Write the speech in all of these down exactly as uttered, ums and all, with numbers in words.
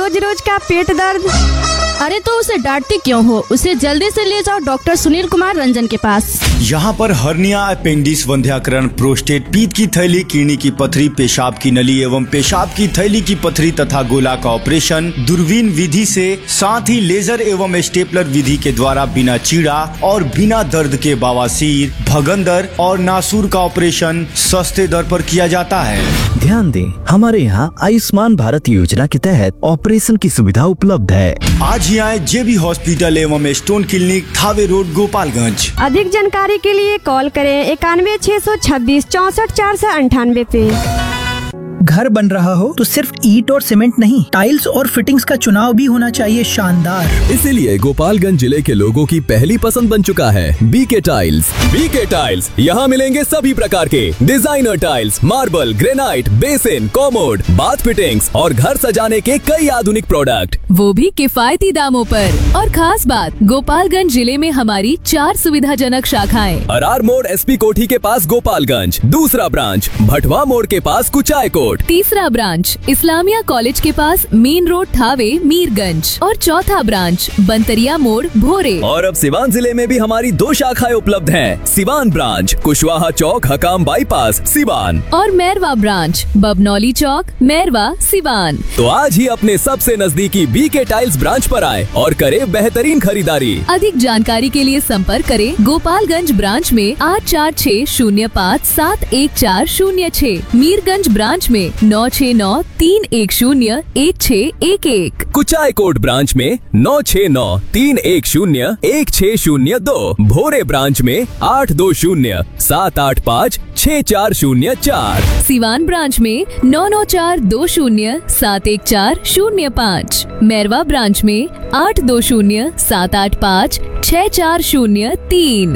रोज रोज का पेट दर्द। अरे तो उसे डांटती क्यों हो? उसे जल्दी से ले जाओ डॉक्टर सुनील कुमार रंजन के पास। यहाँ पर हर्निया, अपेंडिक्स, वंध्याकरण, प्रोस्टेट, पीत की थैली, किडनी की पथरी, पेशाब की नली एवं पेशाब की थैली की पथरी तथा गोला का ऑपरेशन दूरबीन विधि से, साथ ही लेजर एवं स्टेपलर विधि के द्वारा बिना चीड़ा और बिना दर्द के बवासीर, भगंदर और नासूर का ऑपरेशन सस्ते दर पर किया जाता है। ध्यान दें, हमारे यहाँ आयुष्मान भारत योजना के तहत ऑपरेशन की सुविधा उपलब्ध है। आज ही आए जेबी हॉस्पिटल एवं stone clinic, Thawe road, Gopalganj. अधिक जानकारी के लिए कॉल करें इक्यानवे छह सौ छब्बीस चौसठ चार सौ अंठानवे पे। घर बन रहा हो तो सिर्फ ईंट और सीमेंट नहीं, टाइल्स और फिटिंग्स का चुनाव भी होना चाहिए शानदार। इसीलिए गोपालगंज जिले के लोगों की पहली पसंद बन चुका है बीके टाइल्स। बीके टाइल्स, यहाँ मिलेंगे सभी प्रकार के designer tiles, marble, granite, basin, commode, bath fittings और घर सजाने के कई आधुनिक प्रोडक्ट, वो भी किफायती दामों पर। और खास बात, गोपालगंज जिले में हमारी चार सुविधाजनक शाखाएं। अरार मोड़ एसपी कोठी के पास गोपालगंज, दूसरा ब्रांच भटवा मोड़ के पास कुचाय कोट, तीसरा ब्रांच इस्लामिया कॉलेज के पास मेन रोड, थावे, मीरगंज और चौथा ब्रांच बंतरिया मोड़, भोरे। और अब सिवान जिले में भी हमारी दो शाखाएं उपलब्ध हैं। सिवान ब्रांच कुशवाहा चौक, हकाम बाईपास, सिवान, और मैरवा ब्रांच बबनौली चौक, मैरवा, सिवान। तो आज ही अपने सबसे नजदीकी बीके टाइल्स ब्रांच पर आए और करें बेहतरीन खरीदारी। अधिक जानकारी के लिए संपर्क करें गोपालगंज ब्रांच में आठ चार छह शून्य पाँच सात एक चार शून्य छह, मीरगंज ब्रांच में नौ छह नौ तीन एक शून्य एक छह एक एक, कुचाय कोट ब्रांच में नौ छह नौ तीन एक शून्य एक छह शून्य दो, भोरे ब्रांच में आठ दो शून्य सात आठ पाँच छह चार शून्य चार, सिवान ब्रांच में नौ नौ चार दो शून्य सात एक चार शून्य पाँच, मैरवा ब्रांच में आठ दो शून्य सात आठ पाँच छह चार शून्य तीन।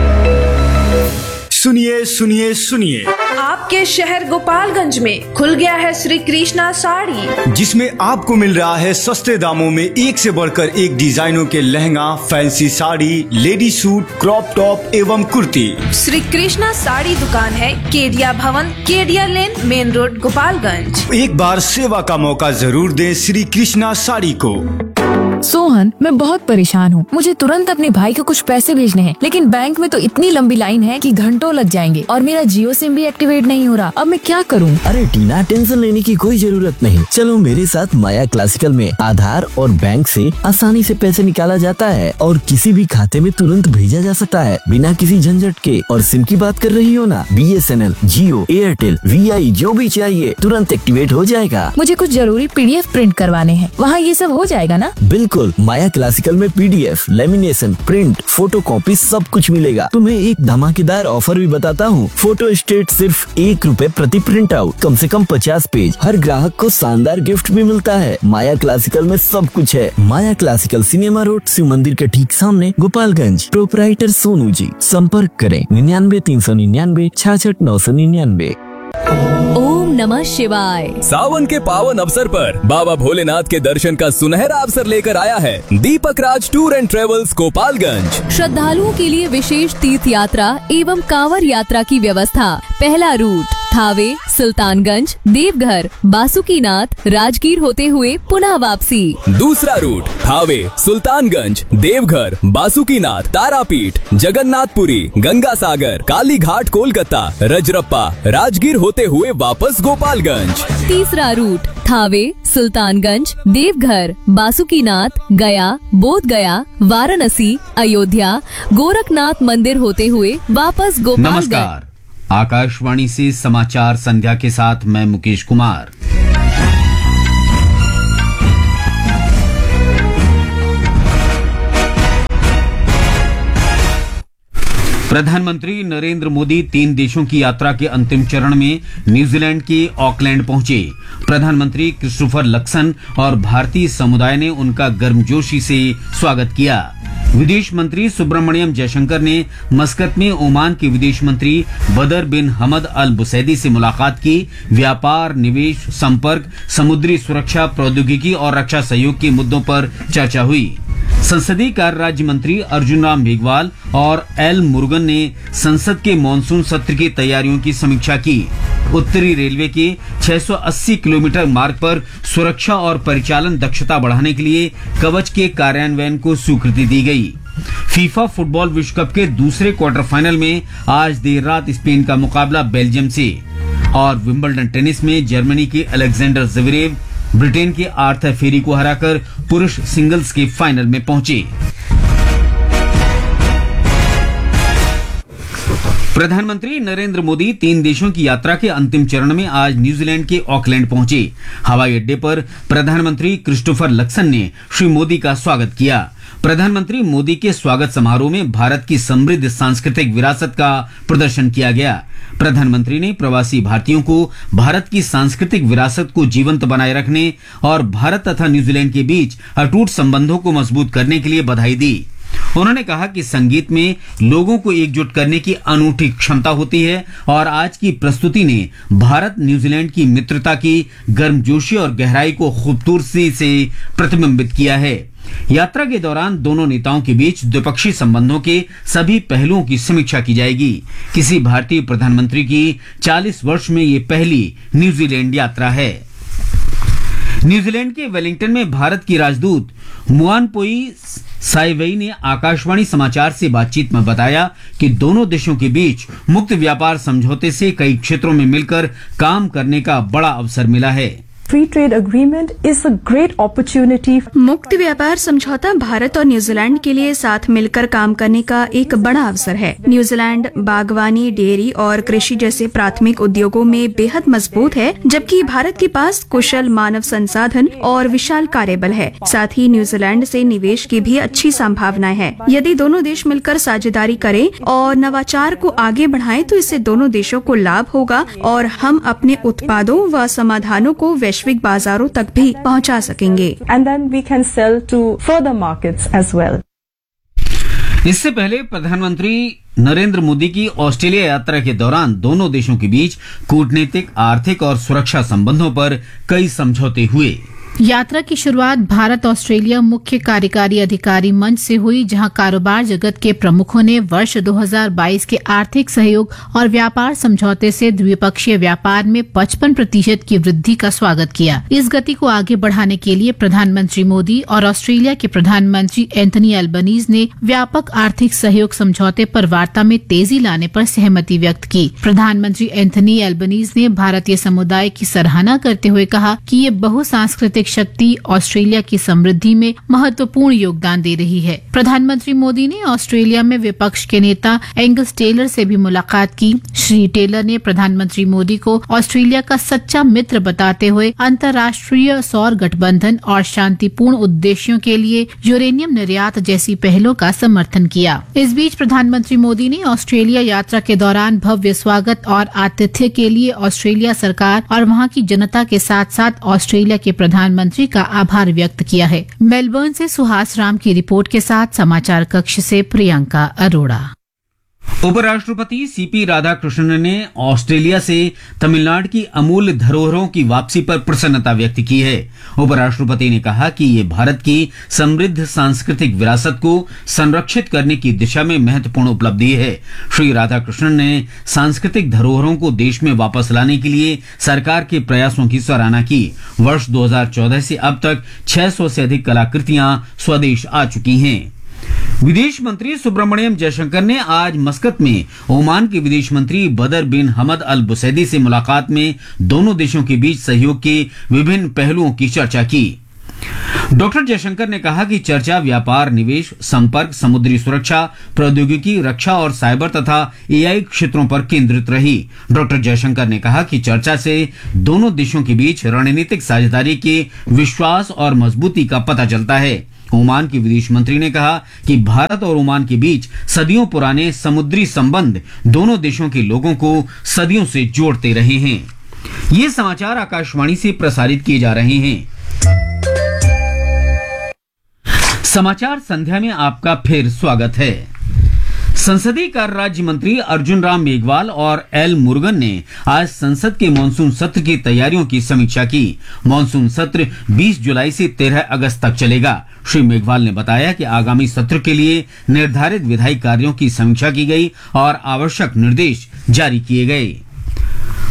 सुनिए सुनिए सुनिए, आपके शहर गोपालगंज में खुल गया है श्री कृष्णा साड़ी, जिसमें आपको मिल रहा है सस्ते दामों में एक से बढ़कर एक डिजाइनों के lehenga, fancy sari, lady suit, crop top एवं कुर्ती। श्री कृष्णा साड़ी दुकान है केडिया भवन, केडिया लेन, मेन रोड, गोपालगंज। एक बार सेवा का मौका जरूर दें श्री कृष्णा साड़ी को। सोहन, मैं बहुत परेशान हूँ। मुझे तुरंत अपने भाई को कुछ पैसे भेजने हैं, लेकिन बैंक में तो इतनी लंबी लाइन है कि घंटों लग जाएंगे और मेरा जियो सिम भी एक्टिवेट नहीं हो रहा। अब मैं क्या करूँ? अरे टीना, टेंशन लेने की कोई जरूरत नहीं। चलो मेरे साथ माया क्लासिकल में आधार और बैंक से आसानी से पैसे निकाला जाता है और किसी भी खाते में तुरंत भेजा जा सकता है बिना किसी झंझट के। और सिम की बात कर रही हो ना, B S N L, Jio, Airtel, we आई, जो भी चाहिए तुरंत एक्टिवेट हो जाएगा। मुझे कुछ जरूरी पी डी एफ प्रिंट करवाने हैं, वहाँ ये सब हो जाएगा ना? बिल्कुल, माया क्लासिकल में P D F, lamination, print, photo copy सब कुछ मिलेगा। तुम्हें एक धमाकेदार ऑफर भी बताता हूँ। फोटो स्टेट सिर्फ एक रुपए प्रति प्रिंट आउट, कम से कम पचास पेज। हर ग्राहक को शानदार गिफ्ट भी मिलता है। माया क्लासिकल में सब कुछ है। माया क्लासिकल, सिनेमा रोड, शिव मंदिर के ठीक सामने, गोपालगंज। प्रोपराइटर सोनू जी। संपर्क करें निन्यानवे तीन सौ निन्यानवे छाछठ नौ सौ निन्यानवे। ओम नमः शिवाय। सावन के पावन अवसर पर बाबा भोलेनाथ के दर्शन का सुनहरा अवसर लेकर आया है दीपक राज टूर एंड ट्रेवल्स गोपालगंज। श्रद्धालुओं के लिए विशेष तीर्थ यात्रा एवं कांवर यात्रा की व्यवस्था। पहला रूट थावे, सुल्तानगंज, देवघर, बासुकीनाथ, राजगीर होते हुए पुनः वापसी। दूसरा रूट थावे, सुल्तानगंज, देवघर, बासुकीनाथ, तारापीठ, जगन्नाथपुरी, गंगा सागर, काली घाट, कोलकाता, रजरप्पा, राजगीर होते हुए वापस गोपालगंज। तीसरा रूट थावे, सुल्तानगंज, देवघर, बासुकीनाथ, गया, बोध गया, वाराणसी, अयोध्या, गोरखनाथ मंदिर होते हुए वापस गोपालगंज। नमस्कार, आकाशवाणी से समाचार संध्या के साथ मैं मुकेश कुमार। प्रधानमंत्री नरेंद्र मोदी तीन देशों की यात्रा के अंतिम चरण में न्यूजीलैंड के ऑकलैंड पहुंचे। प्रधानमंत्री क्रिस्टोफर लक्सन और भारतीय समुदाय ने उनका गर्मजोशी से स्वागत किया। विदेश मंत्री सुब्रमण्यम जयशंकर ने मस्कत में ओमान के विदेश मंत्री बदर बिन हमद अल बुसैदी से मुलाकात की। व्यापार, निवेश, संपर्क, समुद्री सुरक्षा, प्रौद्योगिकी और रक्षा सहयोग के मुद्दों पर चर्चा हुई। संसदीय कार्य राज्य मंत्री अर्जुन राम मेघवाल और एल मुरुगन ने संसद के मॉनसून सत्र की तैयारियों की समीक्षा की। उत्तरी रेलवे के छह सौ अस्सी किलोमीटर मार्ग पर सुरक्षा और परिचालन दक्षता बढ़ाने के लिए कवच के कार्यान्वयन को स्वीकृति दी गई। फीफा फुटबॉल विश्व कप के दूसरे क्वार्टर फाइनल में आज देर रात स्पेन का मुकाबला बेल्जियम से, और विंबलडन टेनिस में जर्मनी के अलेक्जेंडर ज़वेरेव ब्रिटेन के आर्थर फेरी को हराकर पुरुष सिंगल्स के फाइनल में पहुंचे। प्रधानमंत्री नरेंद्र मोदी तीन देशों की यात्रा के अंतिम चरण में आज न्यूजीलैंड के ऑकलैंड पहुंचे। हवाई अड्डे पर प्रधानमंत्री क्रिस्टोफर लक्सन ने श्री मोदी का स्वागत किया। प्रधानमंत्री मोदी के स्वागत समारोह में भारत की समृद्ध सांस्कृतिक विरासत का प्रदर्शन किया गया। प्रधानमंत्री ने प्रवासी भारतीयों को भारत की सांस्कृतिक विरासत को जीवंत बनाए रखने और भारत तथा न्यूजीलैंड के बीच अटूट संबंधों को मजबूत करने के लिए बधाई दी। उन्होंने कहा कि संगीत में लोगों को एकजुट करने की अनूठी क्षमता होती है और आज की प्रस्तुति ने भारत न्यूजीलैंड की मित्रता की गर्मजोशी और गहराई को खूबसूरती से प्रतिबिंबित किया है। यात्रा के दौरान दोनों नेताओं के बीच द्विपक्षीय संबंधों के सभी पहलुओं की समीक्षा की जाएगी। किसी भारतीय प्रधानमंत्री की चालीस वर्ष में ये पहली न्यूजीलैंड यात्रा है। न्यूजीलैंड के वेलिंगटन में भारत की राजदूत मुआनपोई साइवेई ने आकाशवाणी समाचार से बातचीत में बताया कि दोनों देशों के बीच मुक्त व्यापार समझौते से कई क्षेत्रों में मिलकर काम करने का बड़ा अवसर मिला है। Free trade agreement is a great opportunity. मुक्त व्यापार समझौता भारत और न्यूजीलैंड के लिए साथ मिलकर काम करने का एक बड़ा अवसर है। न्यूजीलैंड बागवानी, डेयरी और कृषि जैसे प्राथमिक उद्योगों में बेहद मजबूत है, जबकि भारत के पास कुशल मानव संसाधन और विशाल कार्यबल है। साथ ही न्यूजीलैंड से निवेश की भी अच्छी संभावनाएं है। यदि दोनों देश मिलकर साझेदारी करें और नवाचार को आगे बढ़ाएं तो इससे दोनों देशों को लाभ होगा और हम अपने उत्पादों व समाधानों को वैश्विक बाजारों तक भी पहुंचा सकेंगे। And then we can sell to further markets as well. इससे पहले प्रधानमंत्री नरेंद्र मोदी की ऑस्ट्रेलिया यात्रा के दौरान दोनों देशों के बीच कूटनीतिक, आर्थिक और सुरक्षा संबंधों पर कई समझौते हुए। यात्रा की शुरुआत भारत ऑस्ट्रेलिया मुख्य कार्यकारी अधिकारी मंच से हुई, जहां कारोबार जगत के प्रमुखों ने वर्ष दो हज़ार बाईस के आर्थिक सहयोग और व्यापार समझौते से द्विपक्षीय व्यापार में पचपन प्रतिशत की वृद्धि का स्वागत किया। इस गति को आगे बढ़ाने के लिए प्रधानमंत्री मोदी और ऑस्ट्रेलिया के प्रधानमंत्री एंथनी एल्बनीज ने व्यापक आर्थिक सहयोग समझौते पर वार्ता में तेजी लाने पर सहमति व्यक्त की। प्रधानमंत्री एंथनी एल्बनीज ने भारतीय समुदाय की सराहना करते हुए कहा कि ये बहुसांस्कृतिक शक्ति ऑस्ट्रेलिया की समृद्धि में महत्वपूर्ण योगदान दे रही है। प्रधानमंत्री मोदी ने ऑस्ट्रेलिया में विपक्ष के नेता एंगस टेलर से भी मुलाकात की। श्री टेलर ने प्रधानमंत्री मोदी को ऑस्ट्रेलिया का सच्चा मित्र बताते हुए अंतर्राष्ट्रीय सौर गठबंधन और शांतिपूर्ण उद्देश्यों के लिए यूरेनियम निर्यात जैसी पहलों का समर्थन किया। इस बीच प्रधानमंत्री मोदी ने ऑस्ट्रेलिया यात्रा के दौरान भव्य स्वागत और आतिथ्य के लिए ऑस्ट्रेलिया सरकार और वहां की जनता के साथ साथ ऑस्ट्रेलिया के प्रधान मंत्री का आभार व्यक्त किया है। मेलबर्न से सुहास राम की रिपोर्ट के साथ समाचार कक्ष से प्रियंका अरोड़ा। उपराष्ट्रपति सीपी राधाकृष्णन ने ऑस्ट्रेलिया से तमिलनाडु की अमूल्य धरोहरों की वापसी पर प्रसन्नता व्यक्त की है। उपराष्ट्रपति ने कहा कि ये भारत की समृद्ध सांस्कृतिक विरासत को संरक्षित करने की दिशा में महत्वपूर्ण उपलब्धि है। श्री राधाकृष्णन ने सांस्कृतिक धरोहरों को देश में वापस लाने के लिए सरकार के प्रयासों की सराहना की। वर्ष दो हज़ार चौदह से अब तक छह सौ से अधिक कलाकृतियां स्वदेश आ चुकी हैं। विदेश मंत्री सुब्रमण्यम जयशंकर ने आज मस्कत में ओमान के विदेश मंत्री बदर बिन हमद अल बुसैदी से मुलाकात में दोनों देशों के बीच सहयोग के विभिन्न पहलुओं की चर्चा की। डॉक्टर जयशंकर ने कहा कि चर्चा व्यापार, निवेश, संपर्क, समुद्री सुरक्षा, प्रौद्योगिकी, रक्षा और साइबर तथा एआई क्षेत्रों पर केंद्रित रही। डॉक्टर जयशंकर ने कहा कि चर्चा से दोनों देशों के बीच रणनीतिक साझेदारी के विश्वास और मजबूती का पता चलता है। ओमान के विदेश मंत्री ने कहा कि भारत और ओमान के बीच सदियों पुराने समुद्री संबंध दोनों देशों के लोगों को सदियों से जोड़ते रहे हैं। ये समाचार आकाशवाणी से प्रसारित किए जा रहे हैं। समाचार संध्या में आपका फिर स्वागत है। संसदीय कार्य राज्य मंत्री अर्जुन राम मेघवाल और एल मुरुगन ने आज संसद के मानसून सत्र की तैयारियों की समीक्षा की। मानसून सत्र बीस जुलाई से तेरह अगस्त तक चलेगा। श्री मेघवाल ने बताया कि आगामी सत्र के लिए निर्धारित विधायी कार्यों की समीक्षा की गई और आवश्यक निर्देश जारी किए गए।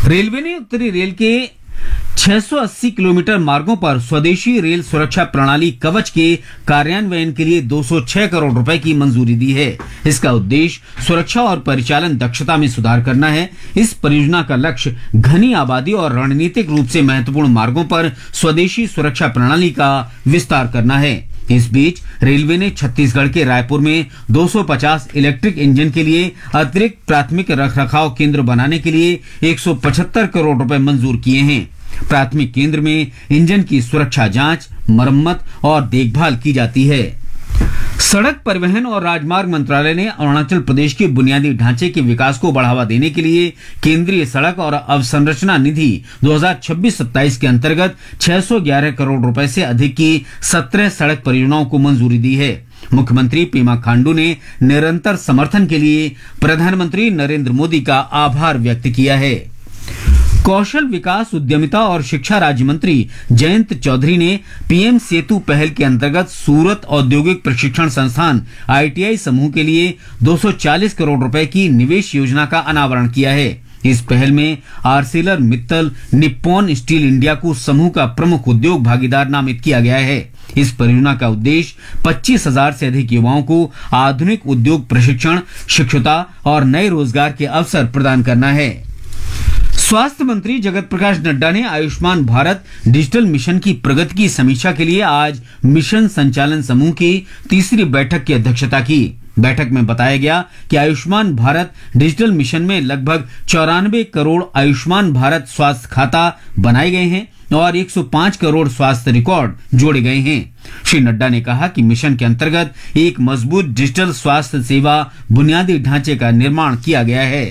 रेलवे ने उत्तरी रेल के छह सौ अस्सी किलोमीटर मार्गों पर स्वदेशी रेल सुरक्षा प्रणाली कवच के कार्यान्वयन के लिए दो सौ छह करोड़ रुपए की मंजूरी दी है। इसका उद्देश्य सुरक्षा और परिचालन दक्षता में सुधार करना है। इस परियोजना का लक्ष्य घनी आबादी और रणनीतिक रूप से महत्वपूर्ण मार्गों पर स्वदेशी सुरक्षा प्रणाली का विस्तार करना है। इस बीच रेलवे ने छत्तीसगढ़ के रायपुर में दो सौ पचास इलेक्ट्रिक इंजन के लिए अतिरिक्त प्राथमिक रखरखाव केंद्र बनाने के लिए एक सौ पचहत्तर करोड़ रुपए मंजूर किए हैं। प्राथमिक केंद्र में इंजन की सुरक्षा जांच, मरम्मत और देखभाल की जाती है। सड़क परिवहन और राजमार्ग मंत्रालय ने अरुणाचल प्रदेश के बुनियादी ढांचे के विकास को बढ़ावा देने के लिए केंद्रीय सड़क और अवसंरचना निधि दो हज़ार छब्बीस सत्ताईस के अंतर्गत छह सौ ग्यारह करोड़ रुपए से अधिक की सत्रह सड़क परियोजनाओं को मंजूरी दी है। मुख्यमंत्री पेमा खांडू ने निरंतर समर्थन के लिए प्रधानमंत्री नरेंद्र मोदी का आभार व्यक्त किया है। कौशल विकास, उद्यमिता और शिक्षा राज्य मंत्री जयंत चौधरी ने पीएम सेतु पहल के अंतर्गत सूरत औद्योगिक प्रशिक्षण संस्थान आईटीआई समूह के लिए दो सौ चालीस करोड़ रुपए की निवेश योजना का अनावरण किया है। इस पहल में Arcelor Mittal Nippon steel India को समूह का प्रमुख उद्योग भागीदार नामित किया गया है। इस परियोजना का उद्देश्य पच्चीस हजार से अधिक युवाओं को आधुनिक उद्योग प्रशिक्षण, शिक्षुता और नए रोजगार के अवसर प्रदान करना है। स्वास्थ्य मंत्री जगत प्रकाश नड्डा ने आयुष्मान भारत डिजिटल मिशन की प्रगति की समीक्षा के लिए आज मिशन संचालन समूह की तीसरी बैठक की अध्यक्षता की। बैठक में बताया गया कि आयुष्मान भारत डिजिटल मिशन में लगभग चौरानवे करोड़ आयुष्मान भारत स्वास्थ्य खाता बनाए गए हैं और एक सौ पाँच करोड़ स्वास्थ्य रिकॉर्ड जोड़े गए हैं। श्री नड्डा ने कहा कि मिशन के अंतर्गत एक मजबूत डिजिटल स्वास्थ्य सेवा बुनियादी ढांचे का निर्माण किया गया है।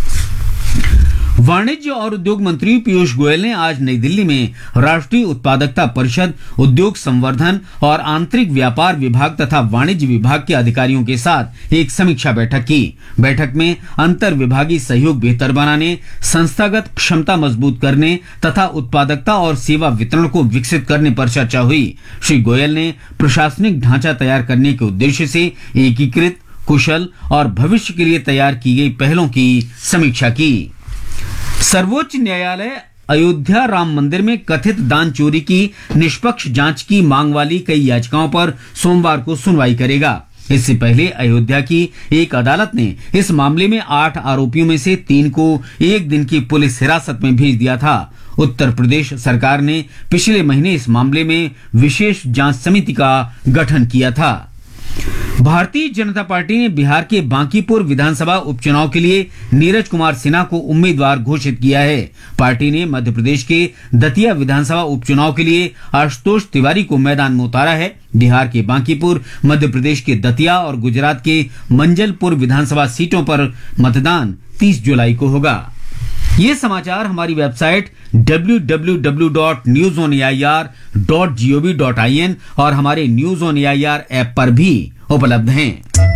वाणिज्य और उद्योग मंत्री पीयूष गोयल ने आज नई दिल्ली में राष्ट्रीय उत्पादकता परिषद, उद्योग संवर्धन और आंतरिक व्यापार विभाग तथा वाणिज्य विभाग के अधिकारियों के साथ एक समीक्षा बैठक की। बैठक में अंतर विभागीय सहयोग बेहतर बनाने, संस्थागत क्षमता मजबूत करने तथा उत्पादकता और सेवा वितरण को विकसित करने पर चर्चा हुई। श्री गोयल ने प्रशासनिक ढांचा तैयार करने के उद्देश्य से एकीकृत, कुशल और भविष्य के लिए तैयार की गई पहलों की समीक्षा की। सर्वोच्च न्यायालय अयोध्या राम मंदिर में कथित दान चोरी की निष्पक्ष जांच की मांग वाली कई याचिकाओं पर सोमवार को सुनवाई करेगा। इससे पहले अयोध्या की एक अदालत ने इस मामले में आठ आरोपियों में से तीन को एक दिन की पुलिस हिरासत में भेज दिया था। उत्तर प्रदेश सरकार ने पिछले महीने इस मामले में विशेष जांच समिति का गठन किया था। भारतीय जनता पार्टी ने बिहार के बांकीपुर विधानसभा उपचुनाव के लिए नीरज कुमार सिन्हा को उम्मीदवार घोषित किया है। पार्टी ने मध्य प्रदेश के दतिया विधानसभा उपचुनाव के लिए आशुतोष तिवारी को मैदान में उतारा है। बिहार के बांकीपुर, मध्य प्रदेश के दतिया और गुजरात के मंजलपुर विधानसभा सीटों पर मतदान तीस जुलाई को होगा। ये समाचार हमारी website W W W dot news on A I R dot G O V dot I N और हमारे news on A I R app पर भी उपलब्ध हैं।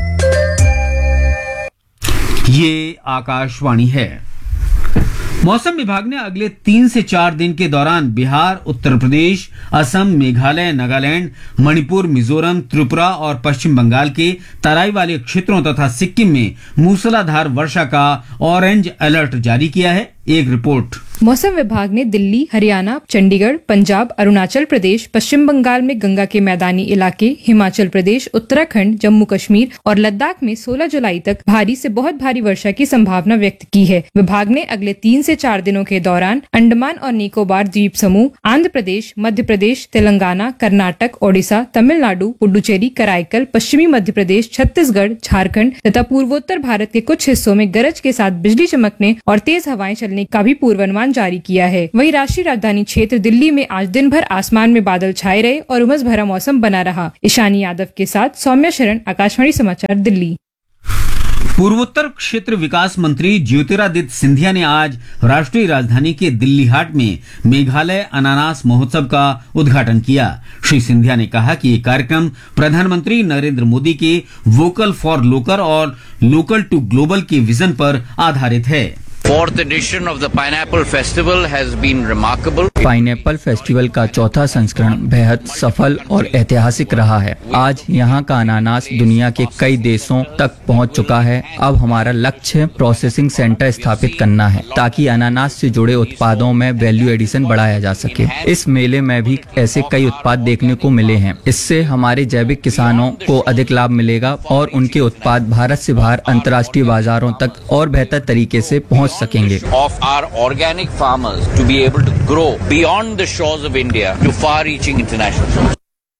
ये आकाशवाणी है। मौसम विभाग ने अगले तीन से चार दिन के दौरान बिहार, उत्तर प्रदेश, असम, मेघालय, नागालैंड, मणिपुर, मिजोरम, त्रिपुरा और पश्चिम बंगाल के तराई वाले क्षेत्रों तथा सिक्किम में मूसलाधार वर्षा का ऑरेंज अलर्ट जारी किया है। एक रिपोर्ट। मौसम विभाग ने दिल्ली, हरियाणा, चंडीगढ़, पंजाब, अरुणाचल प्रदेश, पश्चिम बंगाल में गंगा के मैदानी इलाके, हिमाचल प्रदेश, उत्तराखंड, जम्मू कश्मीर और लद्दाख में सोलह जुलाई तक भारी से बहुत भारी वर्षा की संभावना व्यक्त की है। विभाग ने अगले तीन से चार दिनों के दौरान अंडमान और निकोबार द्वीप समूह, आंध्र प्रदेश, मध्य प्रदेश, तेलंगाना, कर्नाटक, ओडिशा, तमिलनाडु, पुडुचेरी, कराईकल, पश्चिमी मध्य प्रदेश, छत्तीसगढ़, झारखंड तथा पूर्वोत्तर भारत के कुछ हिस्सों में गरज के साथ बिजली चमकने और तेज हवाएं चलने का भी पूर्वानुमान जारी किया है। वहीं राष्ट्रीय राजधानी क्षेत्र दिल्ली में आज दिन भर आसमान में बादल छाए रहे और उमस भरा मौसम बना रहा। ईशानी यादव के साथ सौम्या शरण, आकाशवाणी समाचार, दिल्ली। पूर्वोत्तर क्षेत्र विकास मंत्री ज्योतिरादित्य सिंधिया ने आज राष्ट्रीय राजधानी के दिल्ली हाट में मेघालय अनानास महोत्सव का उद्घाटन किया। श्री सिंधिया ने कहा कि ये कार्यक्रम प्रधानमंत्री नरेंद्र मोदी के वोकल फॉर लोकल और लोकल टू ग्लोबल के विजन पर आधारित है। Fourth edition of the Pineapple Festival has been remarkable. Pineapple festival का चौथा संस्करण बेहद सफल और ऐतिहासिक रहा है। आज यहाँ का अनानास दुनिया के कई देशों तक पहुँच चुका है। अब हमारा लक्ष्य प्रोसेसिंग सेंटर स्थापित करना है ताकि अनानास से जुड़े उत्पादों में वैल्यू एडिशन बढ़ाया जा सके। इस मेले में भी ऐसे कई उत्पाद देखने को मिले हैं। इससे हमारे जैविक किसानों को अधिक लाभ मिलेगा और उनके उत्पाद भारत से बाहर अंतर्राष्ट्रीय बाजारों तक और बेहतर तरीके से पहुँच सकेंगे। Of our organic farmers to be able to grow beyond the shores of India to far-reaching international shores.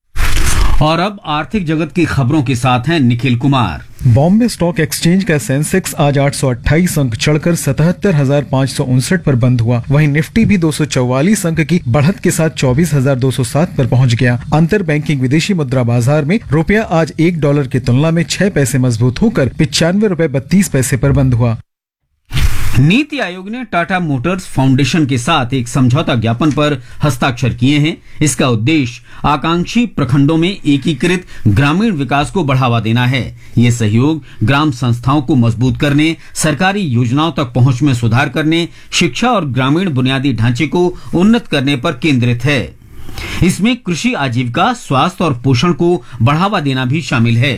और अब आर्थिक जगत की खबरों के साथ हैं निखिल कुमार। बॉम्बे स्टॉक एक्सचेंज का सेंसेक्स आज आठ सौ अट्ठाईस अंक चढ़कर सतहत्तर हजार पाँच सौ उनसठ पर बंद हुआ। वहीं निफ्टी भी दो सौ चौवालीस अंक की बढ़त के साथ चौबीस हजार दो सौ सात पर पहुंच गया। अंतर बैंकिंग विदेशी मुद्रा बाजार में रुपया आज एक डॉलर की तुलना में छह पैसे मजबूत होकर पिचानवे रुपए बत्तीस पैसे पर बंद हुआ। नीति आयोग ने टाटा मोटर्स फाउंडेशन के साथ एक समझौता ज्ञापन पर हस्ताक्षर किए हैं। इसका उद्देश्य आकांक्षी प्रखंडों में एकीकृत ग्रामीण विकास को बढ़ावा देना है। ये सहयोग ग्राम संस्थाओं को मजबूत करने, सरकारी योजनाओं तक पहुंच में सुधार करने, शिक्षा और ग्रामीण बुनियादी ढांचे को उन्नत करने पर केंद्रित है। इसमें कृषि आजीविका, स्वास्थ्य और पोषण को बढ़ावा देना भी शामिल है।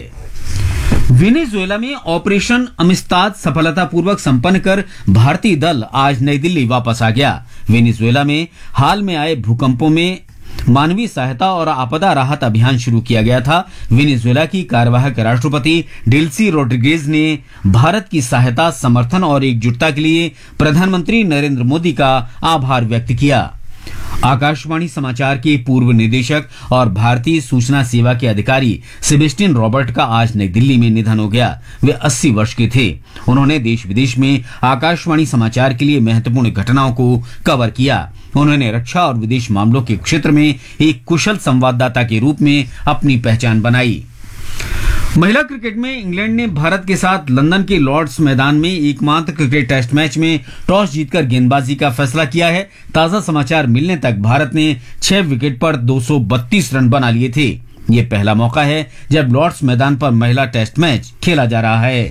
वेनेजुएला में ऑपरेशन अमिस्ताद सफलतापूर्वक संपन्न कर भारतीय दल आज नई दिल्ली वापस आ गया। वेनेजुएला में हाल में आए भूकंपों में मानवीय सहायता और आपदा राहत अभियान शुरू किया गया था। वेनेजुएला की कार्यवाहक राष्ट्रपति डेल्सी रोड्रिगेज ने भारत की सहायता, समर्थन और एकजुटता के लिए प्रधानमंत्री नरेंद्र मोदी का आभार व्यक्त किया। आकाशवाणी समाचार के पूर्व निदेशक और भारतीय सूचना सेवा के अधिकारी सेबेस्टियन रॉबर्ट का आज नई दिल्ली में निधन हो गया। वे अस्सी वर्ष के थे। उन्होंने देश विदेश में आकाशवाणी समाचार के लिए महत्वपूर्ण घटनाओं को कवर किया। उन्होंने रक्षा और विदेश मामलों के क्षेत्र में एक कुशल संवाददाता के रूप में अपनी पहचान बनाई। महिला क्रिकेट में इंग्लैंड ने भारत के साथ लंदन के लॉर्ड्स मैदान में एकमात्र क्रिकेट टेस्ट मैच में टॉस जीतकर गेंदबाजी का फैसला किया है। ताजा समाचार मिलने तक भारत ने छह विकेट पर दो सौ बत्तीस रन बना लिए थे। ये पहला मौका है जब लॉर्ड्स मैदान पर महिला टेस्ट मैच खेला जा रहा है।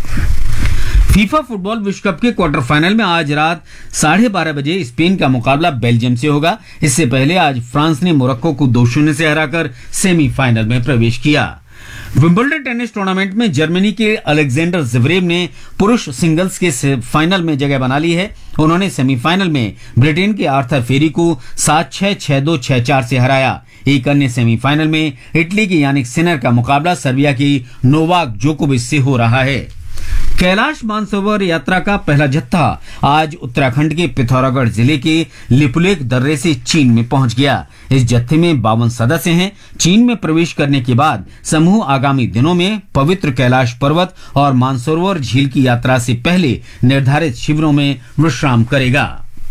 फीफा फुटबॉल विश्व कप के क्वार्टर फाइनल में आज रात साढ़े बारह बजे स्पेन का मुकाबला बेल्जियम से होगा। इससे पहले आज फ्रांस ने मोरक्को को दो शून्य से हराकर सेमीफाइनल में प्रवेश किया। विंबलडन टेनिस टूर्नामेंट में जर्मनी के अलेक्जेंडर ज़वेरेव ने पुरुष सिंगल्स के फाइनल में जगह बना ली है। उन्होंने सेमीफाइनल में ब्रिटेन के आर्थर फेरी को सात छह, छह दो, छह चार से हराया। एक अन्य सेमीफाइनल में इटली के यानिक सिनर का मुकाबला सर्बिया की नोवाक जोकोविच से हो रहा है। कैलाश मानसरोवर यात्रा का पहला जत्था आज उत्तराखंड के पिथौरागढ़ जिले के लिपुलेख दर्रे से चीन में पहुंच गया। इस जत्थे में बावन सदस्य हैं। चीन में प्रवेश करने के बाद समूह आगामी दिनों में पवित्र कैलाश पर्वत और मानसरोवर झील की यात्रा से पहले निर्धारित शिविरों में विश्राम करेगा।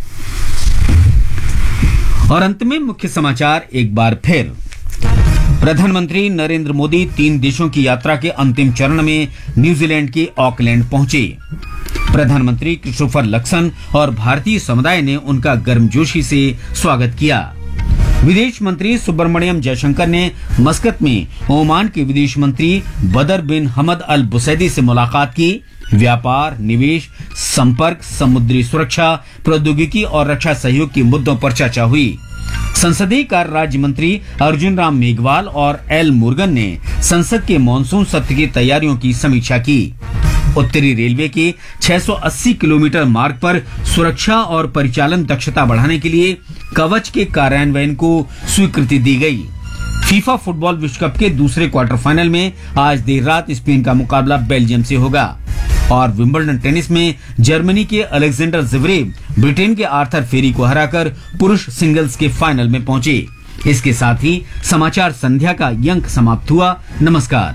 और अंत में मुख्य समाचार एक बार फिर। प्रधानमंत्री नरेंद्र मोदी तीन देशों की यात्रा के अंतिम चरण में न्यूजीलैंड के ऑकलैंड पहुंचे। प्रधानमंत्री क्रिस्टोफर लक्सन और भारतीय समुदाय ने उनका गर्मजोशी से स्वागत किया। विदेश मंत्री सुब्रमण्यम जयशंकर ने मस्कत में ओमान के विदेश मंत्री बदर बिन हमद अल बुसैदी से मुलाकात की। व्यापार, निवेश, संपर्क, समुद्री सुरक्षा, प्रौद्योगिकी और रक्षा सहयोग के मुद्दों पर चर्चा हुई। संसदीय कार्य राज्य मंत्री अर्जुन राम मेघवाल और एल मुरुगन ने संसद के मॉनसून सत्र की तैयारियों की समीक्षा की। उत्तरी रेलवे के छह सौ अस्सी किलोमीटर मार्ग पर सुरक्षा और परिचालन दक्षता बढ़ाने के लिए कवच के कार्यान्वयन को स्वीकृति दी गई। फीफा फुटबॉल विश्व कप के दूसरे क्वार्टर फाइनल में आज देर रात स्पेन का मुकाबला बेल्जियम से होगा। और विंबलडन टेनिस में जर्मनी के अलेक्जेंडर ज़वेरेव ब्रिटेन के आर्थर फेरी को हराकर पुरुष सिंगल्स के फाइनल में पहुंचे। इसके साथ ही समाचार संध्या का ये अंक समाप्त हुआ। नमस्कार।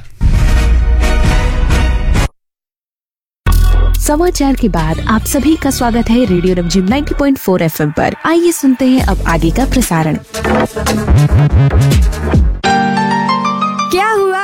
समाचार के बाद आप सभी का स्वागत है रेडियो रमझिम नब्बे पॉइंट चार एफएम पर। आइए सुनते हैं अब आगे का प्रसारण। क्या हुआ?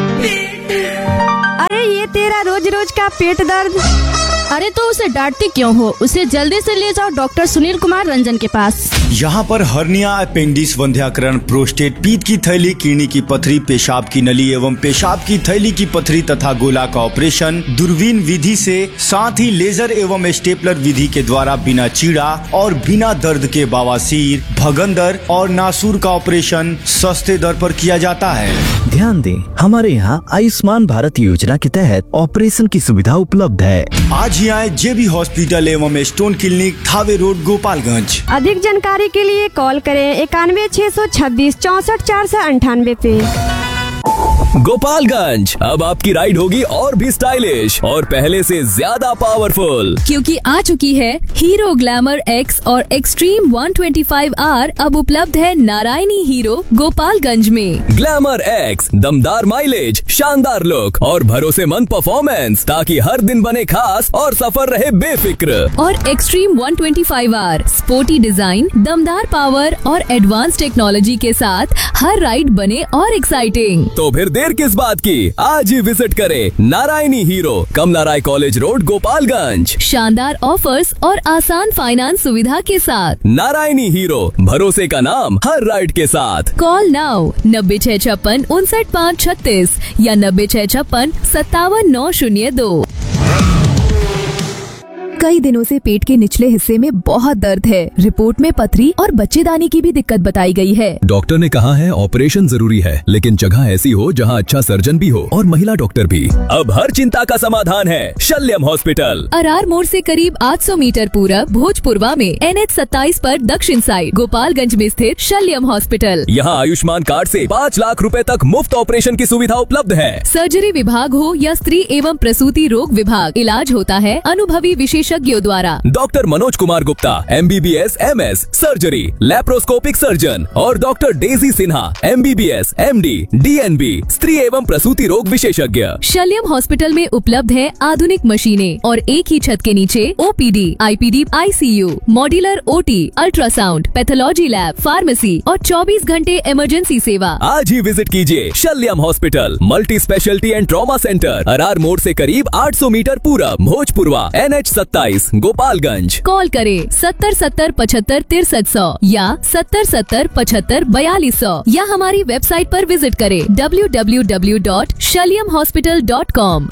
अरे ये तेरा रोज रोज का पेट दर्द। अरे तो उसे डांटती क्यों हो? उसे जल्दी से ले जाओ डॉक्टर सुनील कुमार रंजन के पास। यहाँ पर हर्निया, अपेंडिक्स, वंध्याकरण, प्रोस्टेट, पीत की थैली, किडनी की पथरी, पेशाब की नली एवं पेशाब की थैली की पथरी तथा गोला का ऑपरेशन दूरबीन विधि से, साथ ही लेजर एवं स्टेपलर विधि के द्वारा बिना चीड़ा और बिना दर्द के बवासीर, भगंदर और नासूर का ऑपरेशन सस्ते दर पर किया जाता है। ध्यान दें, हमारे यहाँ आयुष्मान भारत योजना के तहत ऑपरेशन की सुविधा उपलब्ध है। आज ही आए जेबी हॉस्पिटल एवं stone clinic, Thawe road, Gopalganj. अधिक जानकारी के लिए कॉल करें इक्यानवे छह सौ छब्बीस चौसठ चार सौ अंठानवे पे। गोपालगंज, अब आपकी राइड होगी और भी स्टाइलिश और पहले से ज्यादा पावरफुल, क्योंकि आ चुकी है हीरो ग्लैमर एक्स और एक्सट्रीम एक सौ पच्चीस आर। अब उपलब्ध है नारायणी हीरो गोपालगंज में। ग्लैमर एक्स, दमदार माइलेज, शानदार लुक और भरोसेमंद परफॉर्मेंस, ताकि हर दिन बने खास और सफर रहे बेफिक्र। और एक्सट्रीम एक सौ पच्चीस आर, स्पोर्टी डिजाइन, दमदार पावर और एडवांस टेक्नोलॉजी के साथ हर राइड बने और एक्साइटिंग। तो फिर देर किस बात की, आज ही विजिट करें नारायणी हीरो, कमला राय कॉलेज रोड, गोपालगंज। शानदार ऑफर्स और आसान फाइनेंस सुविधा के साथ नारायणी हीरो, भरोसे का नाम हर राइड के साथ। कॉल नाउ नब्बे छह छप्पन उनसठ पाँच छत्तीस या नब्बे छह छप्पन सत्तावन नौ शून्य दो। कई दिनों से पेट के निचले हिस्से में बहुत दर्द है। रिपोर्ट में पथरी और बच्चेदानी की भी दिक्कत बताई गई है। डॉक्टर ने कहा है ऑपरेशन जरूरी है, लेकिन जगह ऐसी हो जहां अच्छा सर्जन भी हो और महिला डॉक्टर भी। अब हर चिंता का समाधान है शल्यम हॉस्पिटल। अरार मोड़ से करीब आठ सौ मीटर पूरब भोजपुरवा में एन एच सत्ताईस पर दक्षिण साइड गोपालगंज में स्थित शल्यम हॉस्पिटल। यहाँ आयुष्मान कार्ड से पाँच लाख रुपए तक मुफ्त ऑपरेशन की सुविधा उपलब्ध है। सर्जरी विभाग हो या स्त्री एवं प्रसूति रोग विभाग, इलाज होता है अनुभवी विशेषज्ञों द्वारा। Doctor Manoj Kumar Gupta, M B B S M S surgery, laparoscopic surgeon और doctor Daisy Sinha, M B B S M D D N B स्त्री एवं प्रसूति रोग विशेषज्ञ। शल्यम हॉस्पिटल में उपलब्ध है आधुनिक मशीनें और एक ही छत के नीचे O P D, I P D, I C you, modular O T, ultrasound, pathology lab, pharmacy और चौबीस घंटे इमरजेंसी सेवा। आज ही विजिट कीजिए शल्यम hospital, multi speciality and trauma centre, Arar मोड़ से करीब आठ सौ मीटर पूरब, भोजपुरवा, एन एच सत्ताईस, गोपालगंज। कॉल करें सत्तर सत्तर पचहत्तर तिरसठ सौ या सत्तर सत्तर पचहत्तर बयालीस सौ या हमारी वेबसाइट पर विजिट करें W W W dot शल्यम hospital dot com.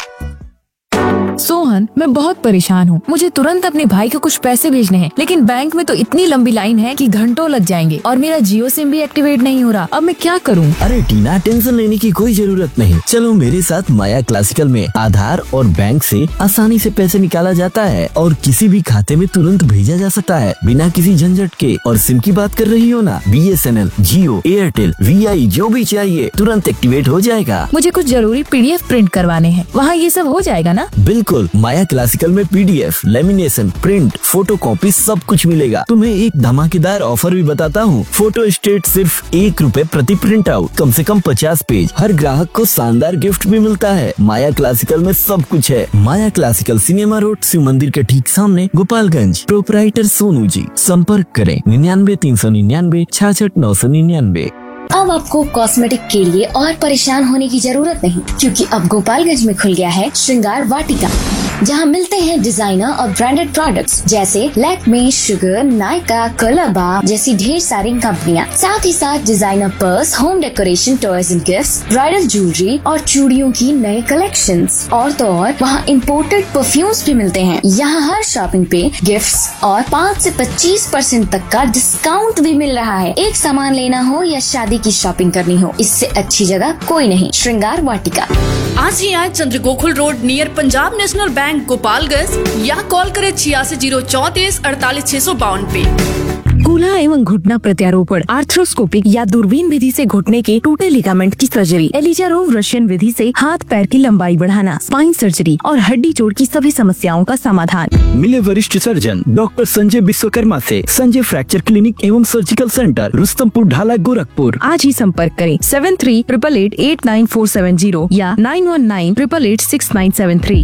Sohan, मैं बहुत परेशान हूँ। मुझे तुरंत अपने भाई को कुछ पैसे भेजने हैं, लेकिन बैंक में तो इतनी लंबी लाइन है कि घंटों लग जाएंगे और मेरा जियो सिम भी एक्टिवेट नहीं हो रहा। अब मैं क्या करूँ? अरे टीना, टेंशन लेने की कोई जरूरत नहीं। चलो मेरे साथ माया क्लासिकल में आधार और बैंक से आसानी से पैसे निकाला जाता है और किसी भी खाते में तुरंत भेजा जा सकता है बिना किसी झंझट के। और सिम की बात कर रही हो ना, B S N L, Jio, Airtel, we आई जो भी चाहिए तुरंत एक्टिवेट हो जाएगा। मुझे कुछ जरूरी पी डी एफ प्रिंट करवाने हैं, वहाँ ये सब हो जाएगा ना? बिल्कुल, माया क्लासिकल में P D F, lamination, print, photo copy सब कुछ मिलेगा। तुम्हें एक धमाकेदार ऑफर भी बताता हूँ। फोटो स्टेट सिर्फ एक रुपए प्रति प्रिंट आउट, कम से कम पचास पेज। हर ग्राहक को शानदार गिफ्ट भी मिलता है। माया क्लासिकल में सब कुछ है। माया क्लासिकल, सिनेमा रोड, शिव मंदिर के ठीक सामने, गोपालगंज। प्रोपराइटर सोनू जी। संपर्क करें निन्यानवे तीन सौ निन्यानवे छाछठ नौ सौ निन्यानवे। अब आपको कॉस्मेटिक के लिए और परेशान होने की जरूरत नहीं, क्योंकि अब गोपालगंज में खुल गया है श्रृंगार वाटिका, जहां मिलते हैं डिजाइनर और ब्रांडेड प्रोडक्ट्स जैसे लैक्मे, शुगर, नायका, कलरबा जैसी ढेर सारी कंपनियां। साथ ही साथ designer purse, home decoration, toys and gifts, bridal jewellery और चूड़ियों की नए कलेक्शंस। और तो और वहाँ इम्पोर्टेड परफ्यूम्स भी मिलते हैं। यहाँ हर शॉपिंग पे गिफ्ट्स और पाँच से पच्चीस परसेंट तक का डिस्काउंट भी मिल रहा है। एक सामान लेना हो या शादी की शॉपिंग करनी हो, इससे अच्छी जगह कोई नहीं। श्रृंगार वाटिका। आज ही आए चंद्र Gokul road near Punjab national bank, Gopalganj, या कॉल करें छियासी जीरो चौतीस अड़तालीस छह सौ बावन पे। कूल्हा एवं घुटना प्रत्यारोपण, आर्थ्रोस्कोपिक या दूरबीन विधि से घुटने के टूटे लिगामेंट की सर्जरी, एलिजारोव रशियन विधि से हाथ पैर की लंबाई बढ़ाना, स्पाइन सर्जरी और हड्डी जोड़ की सभी समस्याओं का समाधान। मिले वरिष्ठ सर्जन डॉक्टर संजय विश्वकर्मा से संजय फ्रैक्चर क्लिनिक एवं सर्जिकल सेंटर, रुस्तमपुर, ढाला, गोरखपुर। आज ही संपर्क करें seven three triple eight eight nine four seven zero या nine one nine triple eight six nine seven three.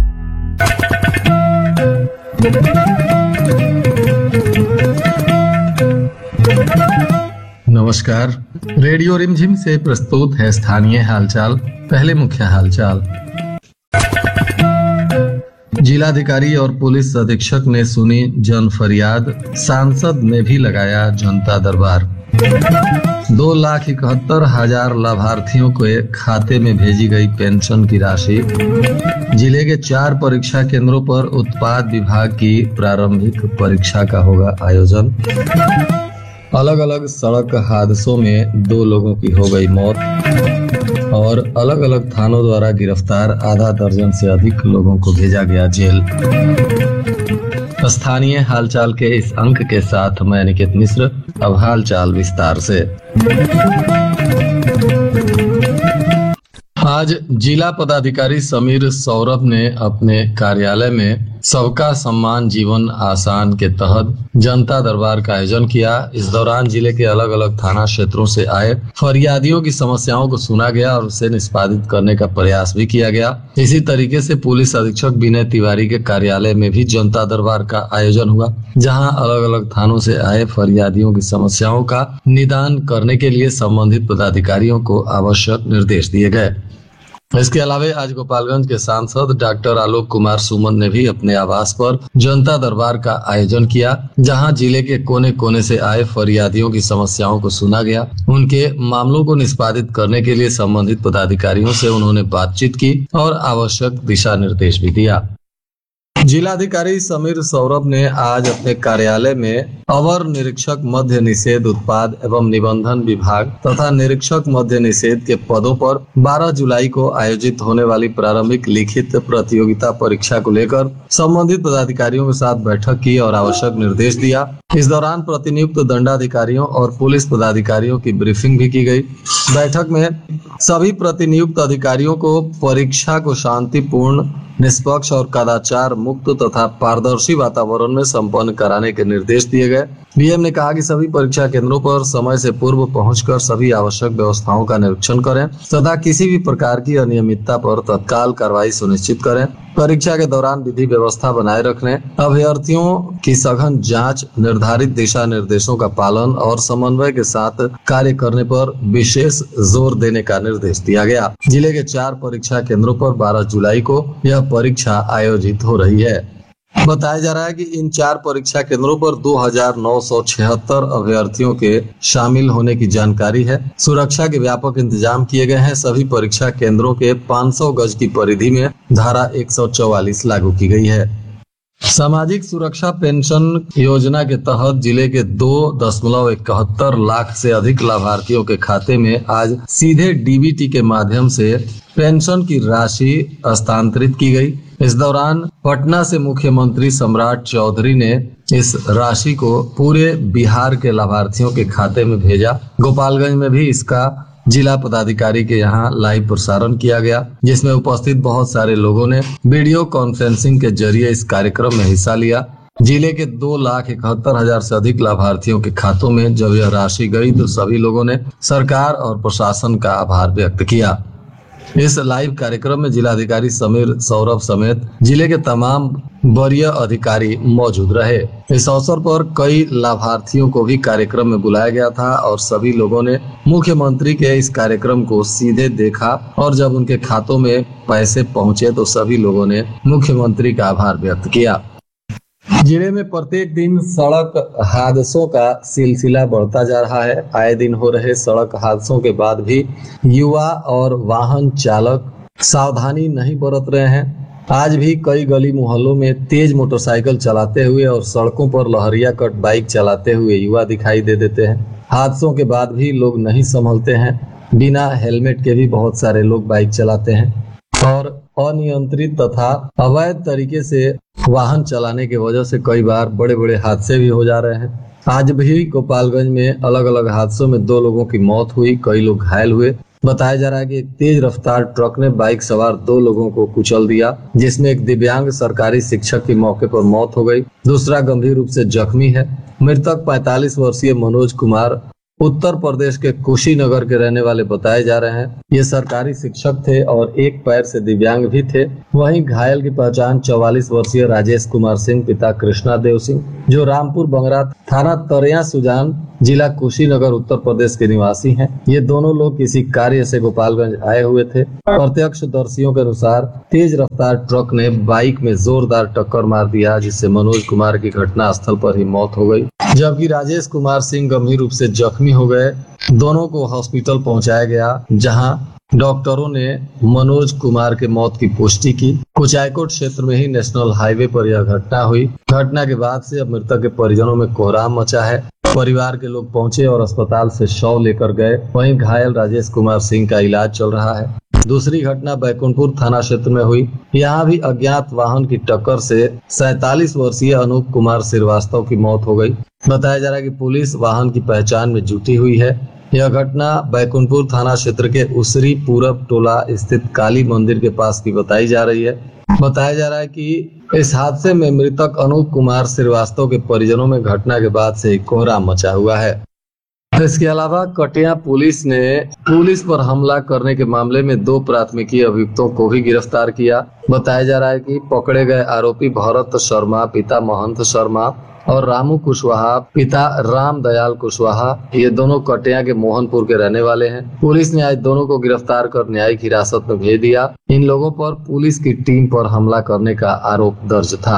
नमस्कार, रेडियो रिमझिम से प्रस्तुत है स्थानीय हालचाल। पहले मुख्य हालचाल। जिलाधिकारी और पुलिस अधीक्षक ने सुनी जन फरियाद, सांसद ने भी लगाया जनता दरबार। दो लाख इकहत्तर हजार लाभार्थियों के खाते में भेजी गई पेंशन की राशि। जिले के चार परीक्षा केंद्रों पर उत्पाद विभाग की प्रारंभिक परीक्षा का होगा आयोजन। अलग अलग सड़क हादसों में दो लोगों की हो गई मौत और अलग अलग थानों द्वारा गिरफ्तार आधा दर्जन से अधिक लोगों को भेजा गया जेल। स्थानीय हालचाल के इस अंक के साथ मैं निकेत मिश्र। अब हालचाल विस्तार से। आज जिला पदाधिकारी समीर सौरभ ने अपने कार्यालय में सबका सम्मान जीवन आसान के तहत जनता दरबार का आयोजन किया। इस दौरान जिले के अलग अलग थाना क्षेत्रों से आए फरियादियों की समस्याओं को सुना गया और उसे निष्पादित करने का प्रयास भी किया गया। इसी तरीके से पुलिस अधीक्षक विनय तिवारी के कार्यालय में भी जनता दरबार का आयोजन हुआ, जहां अलग अलग थानों से आए फरियादियों की समस्याओं का निदान करने के लिए संबंधित पदाधिकारियों को आवश्यक निर्देश दिए गए। इसके अलावा आज गोपालगंज के सांसद डॉक्टर आलोक कुमार सुमन ने भी अपने आवास पर जनता दरबार का आयोजन किया, जहां जिले के कोने कोने से आए फरियादियों की समस्याओं को सुना गया। उनके मामलों को निष्पादित करने के लिए संबंधित पदाधिकारियों से उन्होंने बातचीत की और आवश्यक दिशा निर्देश भी दिया। जिलाधिकारी समीर सौरभ ने आज अपने कार्यालय में अवर निरीक्षक मद्य निषेध उत्पाद एवं निबंधन विभाग तथा निरीक्षक मद्य निषेध के पदों पर बारह जुलाई को आयोजित होने वाली प्रारंभिक लिखित प्रतियोगिता परीक्षा को लेकर संबंधित पदाधिकारियों के साथ बैठक की और आवश्यक निर्देश दिया। इस दौरान प्रतिनियुक्त दंडाधिकारियों और पुलिस पदाधिकारियों की ब्रीफिंग भी की गई। बैठक में सभी प्रतिनियुक्त अधिकारियों को परीक्षा को शांतिपूर्ण, निष्पक्ष और कदाचार मुक्त तथा पारदर्शी वातावरण में संपन्न कराने के निर्देश दिए गए। बीएम ने कहा कि सभी परीक्षा केंद्रों पर समय से पूर्व पहुंचकर सभी आवश्यक व्यवस्थाओं का निरीक्षण करें तथा किसी भी प्रकार की अनियमितता पर तत्काल कार्रवाई सुनिश्चित करें। परीक्षा के दौरान विधि व्यवस्था बनाए रखने, अभ्यर्थियों की सघन जांच, निर्धारित दिशा निर्देशों का पालन और समन्वय के साथ कार्य करने पर विशेष जोर देने का निर्देश दिया गया। जिले के चार परीक्षा केंद्रों पर बारह जुलाई को यह परीक्षा आयोजित हो रही है। बताया जा रहा है कि इन चार परीक्षा केंद्रों पर दो हजार नौ सौ छिहत्तर अभ्यर्थियों के शामिल होने की जानकारी है। सुरक्षा के व्यापक इंतजाम किए गए हैं। सभी परीक्षा केंद्रों के पाँच सौ गज की परिधि में धारा एक सौ चौवालीस लागू की गई है। सामाजिक सुरक्षा पेंशन योजना के तहत जिले के दो दशमलव इकहत्तर लाख से अधिक लाभार्थियों के खाते में आज सीधे डीबीटी के माध्यम से पेंशन की राशि हस्तांतरित की गई। इस दौरान पटना से मुख्यमंत्री सम्राट चौधरी ने इस राशि को पूरे बिहार के लाभार्थियों के खाते में भेजा। गोपालगंज में भी इसका जिला पदाधिकारी के यहाँ लाइव प्रसारण किया गया, जिसमें उपस्थित बहुत सारे लोगों ने वीडियो कॉन्फ्रेंसिंग के जरिए इस कार्यक्रम में हिस्सा लिया। जिले के दो लाख इकहत्तर हजार से अधिक लाभार्थियों के खातों में जब यह राशि गई तो सभी लोगों ने सरकार और प्रशासन का आभार व्यक्त किया। इस लाइव कार्यक्रम में जिलाधिकारी समीर सौरभ समेत जिले के तमाम वरीय अधिकारी मौजूद रहे। इस अवसर पर कई लाभार्थियों को भी कार्यक्रम में बुलाया गया था और सभी लोगों ने मुख्यमंत्री के इस कार्यक्रम को सीधे देखा और जब उनके खातों में पैसे पहुंचे तो सभी लोगों ने मुख्यमंत्री का आभार व्यक्त किया। जिले में प्रत्येक दिन सड़क हादसों का सिलसिला बढ़ता जा रहा है। आए दिन हो रहे सड़क हादसों के बाद भी युवा और वाहन चालक सावधानी नहीं बरत रहे हैं। आज भी कई गली मोहल्लों में तेज मोटरसाइकिल चलाते हुए और सड़कों पर लहरिया कट बाइक चलाते हुए युवा दिखाई दे देते हैं। हादसों के बाद भी लोग नहीं संभलते हैं। बिना हेलमेट के भी बहुत सारे लोग बाइक चलाते हैं और अनियंत्रित तथा अवैध तरीके से वाहन चलाने की वजह से कई बार बड़े बड़े हादसे भी हो जा रहे हैं। आज भी गोपालगंज में अलग अलग हादसों में दो लोगों की मौत हुई, कई लोग घायल हुए। बताया जा रहा है कि एक तेज रफ्तार ट्रक ने बाइक सवार दो लोगों को कुचल दिया, जिसमें एक दिव्यांग सरकारी शिक्षक की मौके पर मौत हो गई, दूसरा गंभीर रूप से जख्मी है। मृतक पैंतालीस वर्षीय मनोज कुमार उत्तर प्रदेश के कुशीनगर के रहने वाले बताए जा रहे हैं। ये सरकारी शिक्षक थे और एक पैर से दिव्यांग भी थे। वहीं घायल की पहचान चौवालीस वर्षीय राजेश कुमार सिंह पिता कृष्णा देव सिंह, जो रामपुर बंगरा थाना तरिया सुजान जिला कुशीनगर उत्तर प्रदेश के निवासी हैं। ये दोनों लोग किसी कार्य से गोपालगंज आए हुए थे। प्रत्यक्षदर्शियों के अनुसार तेज रफ्तार ट्रक ने बाइक में जोरदार टक्कर मार दिया, जिससे मनोज कुमार की घटनास्थल पर ही मौत हो गई, जबकि राजेश कुमार सिंह गंभीर रूप से जख्मी हो गए। दोनों को हॉस्पिटल पहुंचाया गया, जहां डॉक्टरों ने मनोज कुमार के मौत की पुष्टि की। कुचायकोट क्षेत्र में ही नेशनल हाईवे पर यह घटना हुई। घटना के बाद से अब मृतक के परिजनों में कोहराम मचा है। परिवार के लोग पहुंचे और अस्पताल से शव लेकर गए। वहीं घायल राजेश कुमार सिंह का इलाज चल रहा है। दूसरी घटना बैकुंठपुर थाना क्षेत्र में हुई। यहाँ भी अज्ञात वाहन की टक्कर से सैतालीस वर्षीय अनूप कुमार श्रीवास्तव की मौत हो गई। बताया जा रहा है कि पुलिस वाहन की पहचान में जुटी हुई है। यह घटना बैकुंठपुर थाना क्षेत्र के उसरी पूरब टोला स्थित काली मंदिर के पास की बताई जा रही है। बताया जा रहा है कि इस हादसे में मृतक अनूप कुमार श्रीवास्तव के परिजनों में घटना के बाद से कोहराम मचा हुआ है। इसके अलावा कटिया पुलिस ने पुलिस पर हमला करने के मामले में दो प्राथमिकी अभियुक्तों को भी गिरफ्तार किया। बताया जा रहा है कि पकड़े गए आरोपी भरत शर्मा पिता महंत शर्मा और रामू कुशवाहा पिता राम दयाल कुशवाहा, ये दोनों कटिया के मोहनपुर के रहने वाले हैं। पुलिस ने आज दोनों को गिरफ्तार कर न्यायिक हिरासत में भेज दिया। इन लोगों पर पुलिस की टीम पर हमला करने का आरोप दर्ज था।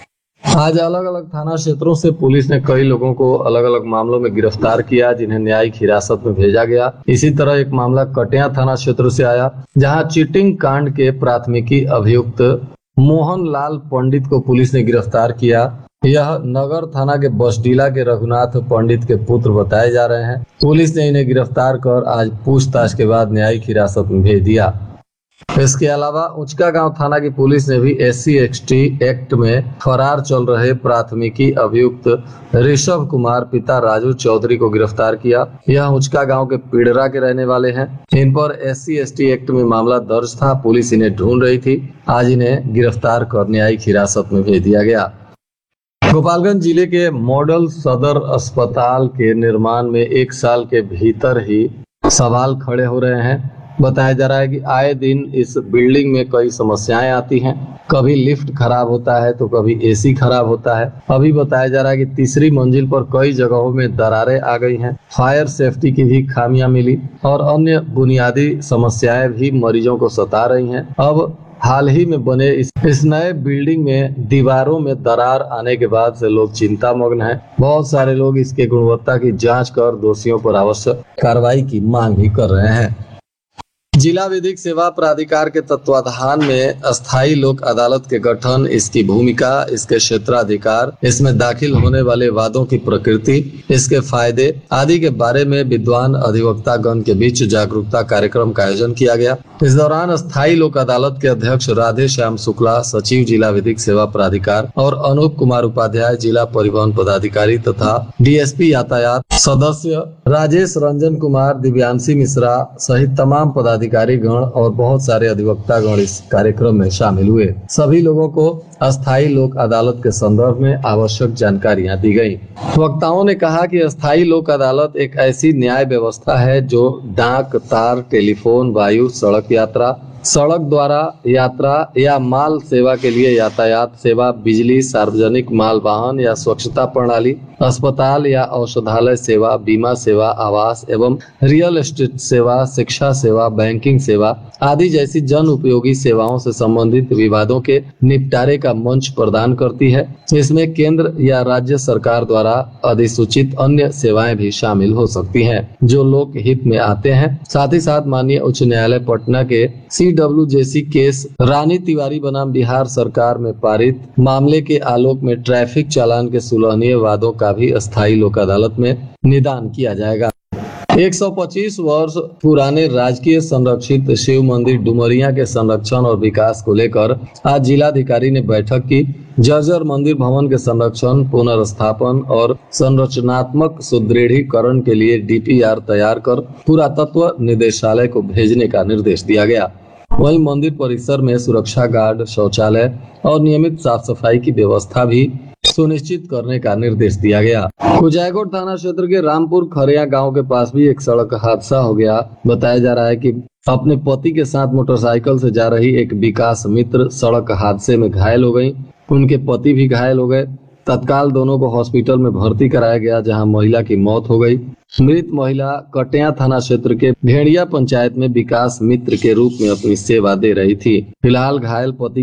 आज अलग अलग थाना क्षेत्रों से पुलिस ने कई लोगों को अलग अलग मामलों में गिरफ्तार किया, जिन्हें न्यायिक हिरासत में भेजा गया। इसी तरह एक मामला कटिया थाना क्षेत्र से आया, जहां चीटिंग कांड के प्राथमिकी अभियुक्त मोहन लाल पंडित को पुलिस ने गिरफ्तार किया। यह नगर थाना के बसडीला के रघुनाथ पंडित के पुत्र बताए जा रहे हैं। पुलिस ने इन्हें गिरफ्तार कर आज पूछताछ के बाद न्यायिक हिरासत में भेज दिया। इसके अलावा उचका गांव थाना की पुलिस ने भी S C S T act में फरार चल रहे प्राथमिकी अभियुक्त ऋषभ कुमार पिता राजू चौधरी को गिरफ्तार किया। यह उचका गांव के पीड़रा के रहने वाले हैं। इन पर S C S T act में मामला दर्ज था। पुलिस इन्हें ढूंढ रही थी। आज इन्हें गिरफ्तार कर न्यायिक हिरासत में भेज दिया गया। गोपालगंज जिले के मॉडल सदर अस्पताल के निर्माण में एक साल के भीतर ही सवाल खड़े हो रहे हैं। बताया जा रहा है कि आए दिन इस बिल्डिंग में कई समस्याएं आती हैं। कभी लिफ्ट खराब होता है तो कभी एसी खराब होता है। अभी बताया जा रहा है कि तीसरी मंजिल पर कई जगहों में दरारें आ गई हैं। फायर सेफ्टी की भी खामियां मिली और अन्य बुनियादी समस्याएं भी मरीजों को सता रही हैं। अब हाल ही में बने इस, इस नए बिल्डिंग में दीवारों में दरार आने के बाद से लोग चिंता मग्न हैं। बहुत सारे लोग इसके गुणवत्ता की जांच कर दोषियों पर आवश्यक कार्रवाई की मांग भी कर रहे हैं। जिला विधिक सेवा प्राधिकार के तत्वाधान में अस्थायी लोक अदालत के गठन, इसकी भूमिका, इसके क्षेत्राधिकार, इसमें दाखिल होने वाले वादों की प्रकृति, इसके फायदे आदि के बारे में विद्वान अधिवक्ता गण के बीच जागरूकता कार्यक्रम का आयोजन किया गया। इस दौरान अस्थायी लोक अदालत के अध्यक्ष राधे श्याम शुक्ला, सचिव जिला विधिक सेवा प्राधिकार और अनूप कुमार उपाध्याय जिला परिवहन पदाधिकारी तथा डी एस पी यातायात सदस्य राजेश रंजन कुमार, दिव्यांशी मिश्रा सहित तमाम पदाधिकारी गण और बहुत सारे अधिवक्ता गण इस कार्यक्रम में शामिल हुए। सभी लोगों को अस्थायी लोक अदालत के संदर्भ में आवश्यक जानकारियां दी गयी। वक्ताओं ने कहा कि अस्थायी लोक अदालत एक ऐसी न्याय व्यवस्था है जो डाक, तार, टेलीफोन, वायु, सड़क यात्रा, सड़क द्वारा यात्रा या माल सेवा के लिए यातायात सेवा, बिजली, सार्वजनिक माल वाहन या स्वच्छता प्रणाली, अस्पताल या औषधालय सेवा, बीमा सेवा, आवास एवं रियल एस्टेट सेवा, शिक्षा सेवा, बैंकिंग सेवा आदि जैसी जन उपयोगी सेवाओं से संबंधित विवादों के निपटारे का मंच प्रदान करती है। इसमें केंद्र या राज्य सरकार द्वारा अधिसूचित अन्य सेवाएं भी शामिल हो सकती हैं जो लोक हित में आते हैं। साथ ही साथ माननीय उच्च न्यायालय पटना के सी डब्ल्यू जे सी केस रानी तिवारी बनाम बिहार सरकार में पारित मामले के आलोक में ट्रैफिक चालान के सुलहनीय वादों का भी अस्थायी लोक अदालत में निदान किया जाएगा। एक सौ पच्चीस वर्ष पुराने राजकीय संरक्षित शिव मंदिर डुमरिया के संरक्षण और विकास को लेकर आज जिलाधिकारी ने बैठक की। जर्जर मंदिर भवन के संरक्षण, पुनर्स्थापन और संरचनात्मक सुदृढ़ीकरण के लिए डी पी आर तैयार कर पुरातत्व निदेशालय को भेजने का निर्देश दिया गया। वहीं मंदिर परिसर में सुरक्षा गार्ड, शौचालय और नियमित साफ सफाई की व्यवस्था भी सुनिश्चित करने का निर्देश दिया गया। कुचायकोट थाना क्षेत्र के रामपुर खरिया गांव के पास भी एक सड़क हादसा हो गया। बताया जा रहा है कि अपने पति के साथ मोटरसाइकिल से जा रही एक विकास मित्र सड़क हादसे में घायल हो गई। उनके पति भी घायल हो गए। तत्काल दोनों को हॉस्पिटल में भर्ती कराया गया, जहां महिला की मौत हो गई। मृत महिला कटिया थाना क्षेत्र के भेड़िया पंचायत में विकास मित्र के रूप में अपनी सेवा दे रही थी। फिलहाल घायल पति